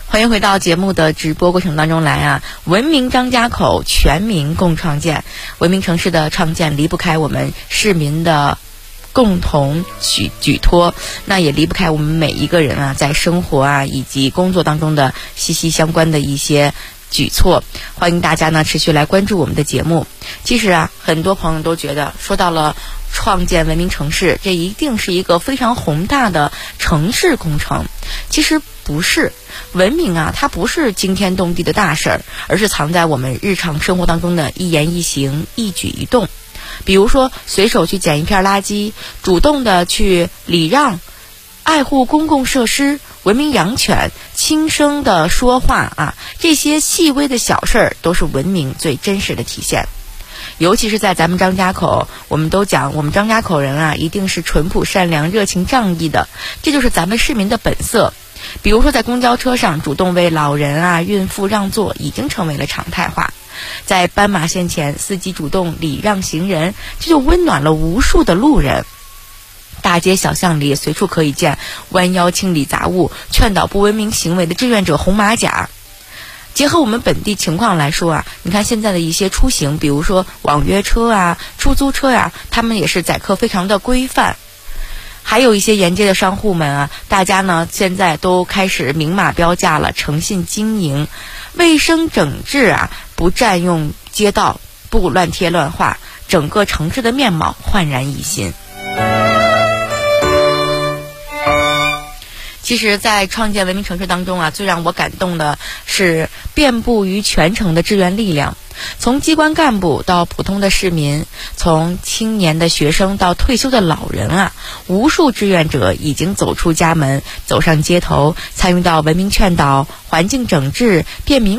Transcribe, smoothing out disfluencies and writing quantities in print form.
欢迎回到节目的直播过程当中来啊！文明张家口，全民共创建。文明城市的创建离不开我们市民的共同举托，那也离不开我们每一个人啊，在生活啊以及工作当中的息息相关的一些举措。欢迎大家呢持续来关注我们的节目。其实啊，很多朋友都觉得说到了创建文明城市，这一定是一个非常宏大的城市工程。其实不是，文明啊，它不是惊天动地的大事儿，而是藏在我们日常生活当中的一言一行、一举一动。比如说，随手去捡一片垃圾，主动的去礼让，爱护公共设施，文明养犬，轻声的说话啊，这些细微的小事儿都是文明最真实的体现。尤其是在咱们张家口，我们都讲我们张家口人啊，一定是淳朴善良、热情仗义的，这就是咱们市民的本色。比如说在公交车上主动为老人啊、孕妇让座，已经成为了常态化。在斑马线前，司机主动礼让行人，这就温暖了无数的路人。大街小巷里随处可以见弯腰清理杂物、劝导不文明行为的志愿者红马甲。结合我们本地情况来说啊，你看现在的一些出行，比如说网约车啊、出租车啊，他们也是载客非常的规范。还有一些沿街的商户们啊，大家呢现在都开始明码标价了，诚信经营，卫生整治啊，不占用街道，不乱贴乱画，整个城市的面貌焕然一新。其实在创建文明城市当中啊，最让我感动的是遍布于全城的志愿力量。从机关干部到普通的市民，从青年的学生到退休的老人啊，无数志愿者已经走出家门，走上街头，参与到文明劝导、环境整治、便民